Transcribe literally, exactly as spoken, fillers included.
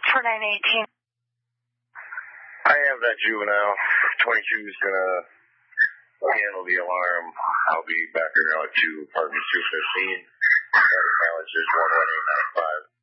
for nine eighteen. I have that juvenile. twenty-two is going to handle the alarm. I'll be back here now at two, apartment two fifteen. Mileage is one one eight nine five.